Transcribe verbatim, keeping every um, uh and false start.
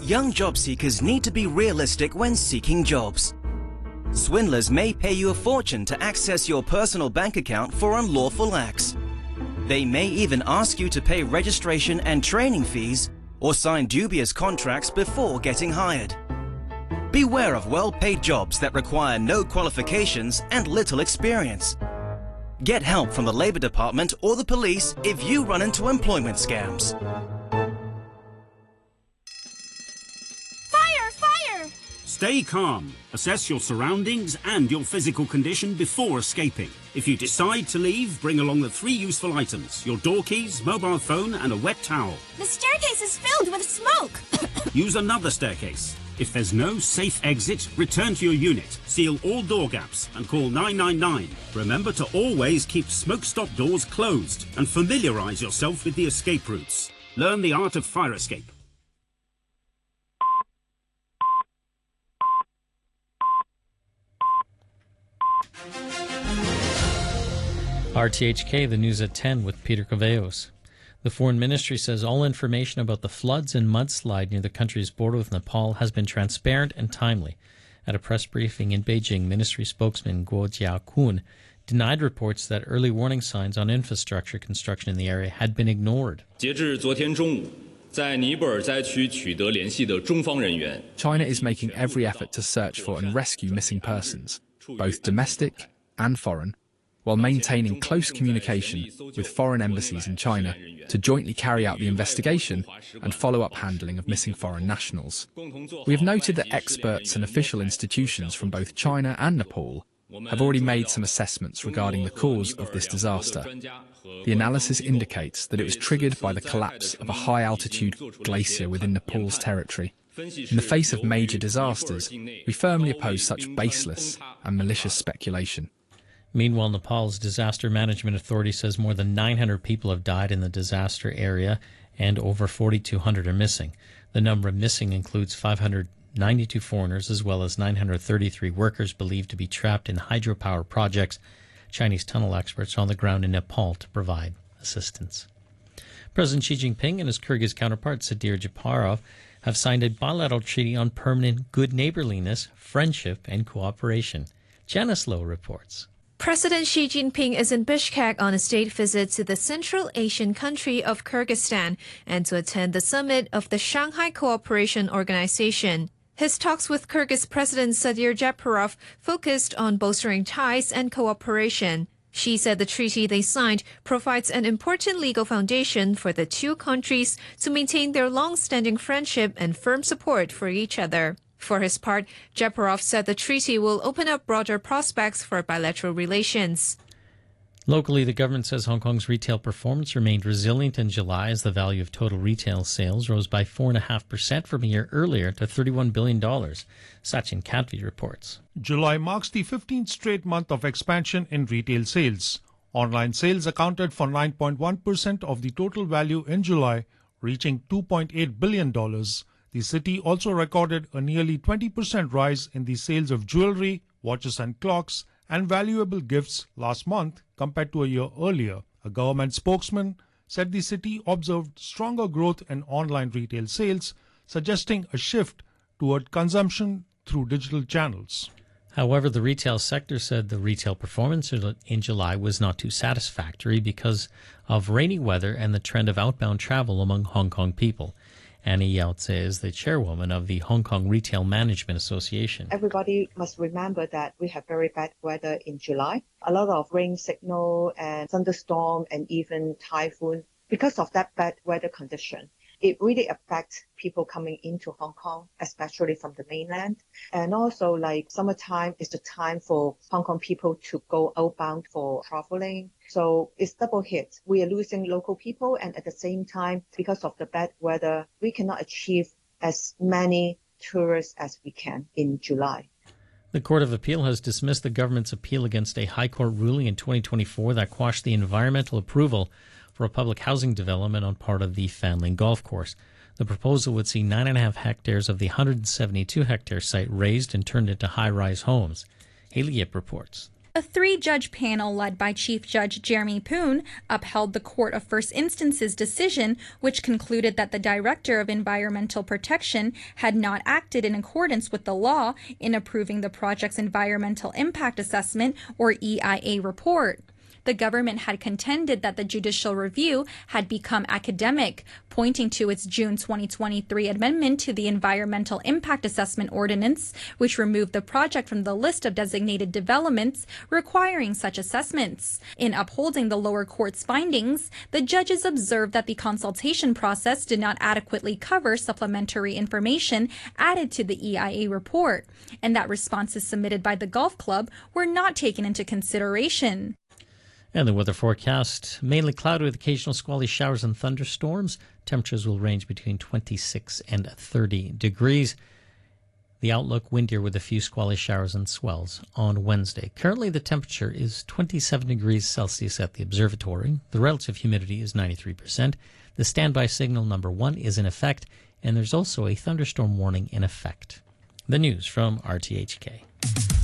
Young job seekers need to be realistic when seeking jobs. Swindlers may pay you a fortune to access your personal bank account for unlawful acts. They may even ask you to pay registration and training fees or sign dubious contracts before getting hired. Beware of well-paid jobs that require no qualifications and little experience. Get help from the Labour Department or the police if you run into employment scams. Fire! Fire! Stay calm. Assess your surroundings and your physical condition before escaping. If you decide to leave, bring along the three useful items: your door keys, mobile phone and a wet towel. The staircase is filled with smoke! Use another staircase. If there's no safe exit, return to your unit, seal all door gaps and call nine nine nine. Remember to always keep smoke-stop doors closed and familiarise yourself with the escape routes. Learn the art of fire escape. R T H K, the news at ten with Peter Caveos. The Foreign Ministry says all information about the floods and mudslide near the country's border with Nepal has been transparent and timely. At a press briefing in Beijing, Ministry spokesman Guo Jiakun denied reports that early warning signs on infrastructure construction in the area had been ignored. China is making every effort to search for and rescue missing persons, both domestic and foreign, while maintaining close communication with foreign embassies in China to jointly carry out the investigation and follow-up handling of missing foreign nationals. We have noted that experts and official institutions from both China and Nepal have already made some assessments regarding the cause of this disaster. The analysis indicates that it was triggered by the collapse of a high-altitude glacier within Nepal's territory. In the face of major disasters, we firmly oppose such baseless and malicious speculation. Meanwhile, Nepal's Disaster Management Authority says more than nine hundred people have died in the disaster area and over forty-two hundred are missing. The number of missing includes five hundred ninety-two foreigners as well as nine hundred thirty-three workers believed to be trapped in hydropower projects. Chinese tunnel experts are on the ground in Nepal to provide assistance. President Xi Jinping and his Kyrgyz counterpart Sadir Japarov have signed a bilateral treaty on permanent good neighborliness, friendship, and cooperation. Janice Lowe reports. President Xi Jinping is in Bishkek on a state visit to the Central Asian country of Kyrgyzstan and to attend the summit of the Shanghai Cooperation Organization. His talks with Kyrgyz President Sadir Japarov focused on bolstering ties and cooperation. Xi said the treaty they signed provides an important legal foundation for the two countries to maintain their long-standing friendship and firm support for each other. For his part, Japarov said the treaty will open up broader prospects for bilateral relations. Locally, the government says Hong Kong's retail performance remained resilient in July as the value of total retail sales rose by four point five percent from a year earlier to thirty-one billion dollars. Sachin Kadvi reports. July marks the fifteenth straight month of expansion in retail sales. Online sales accounted for nine point one percent of the total value in July, reaching two point eight billion dollars. The city also recorded a nearly twenty percent rise in the sales of jewelry, watches and clocks, and valuable gifts last month compared to a year earlier. A government spokesman said the city observed stronger growth in online retail sales, suggesting a shift toward consumption through digital channels. However, the retail sector said the retail performance in July was not too satisfactory because of rainy weather and the trend of outbound travel among Hong Kong people. Annie Yautze is the chairwoman of the Hong Kong Retail Management Association. Everybody must remember that we have very bad weather in July. A lot of rain signal and thunderstorm and even typhoon. Because of that bad weather condition, it really affects people coming into Hong Kong, especially from the mainland. And also, like, summertime is the time for Hong Kong people to go outbound for traveling. So it's double hit. We are losing local people, and at the same time, because of the bad weather, we cannot achieve as many tourists as we can in July. The Court of Appeal has dismissed the government's appeal against a High Court ruling in twenty twenty-four that quashed the environmental approval for a public housing development on part of the Fanling Golf Course. The proposal would see nine and a half hectares of the one hundred seventy-two hectare site razed and turned into high-rise homes. Haley Yip reports. A three-judge panel led by Chief Judge Jeremy Poon upheld the Court of First Instance's decision, which concluded that the Director of Environmental Protection had not acted in accordance with the law in approving the project's Environmental Impact Assessment, or E I A, report. The government had contended that the judicial review had become academic, pointing to its June twenty twenty-three amendment to the Environmental Impact Assessment Ordinance, which removed the project from the list of designated developments requiring such assessments. In upholding the lower court's findings, the judges observed that the consultation process did not adequately cover supplementary information added to the E I A report, and that responses submitted by the golf club were not taken into consideration. And the weather forecast, mainly cloudy with occasional squally showers and thunderstorms. Temperatures will range between twenty-six and thirty degrees. The outlook, windier with a few squally showers and swells on Wednesday. Currently, the temperature is twenty-seven degrees Celsius at the observatory. The relative humidity is ninety-three percent. The standby signal number one is in effect, and there's also a thunderstorm warning in effect. The news from R T H K.